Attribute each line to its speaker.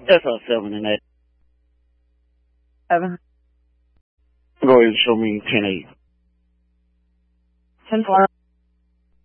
Speaker 1: That's all 7 and 8.
Speaker 2: 7.
Speaker 1: Go ahead and show me 10-8.
Speaker 2: 10-4.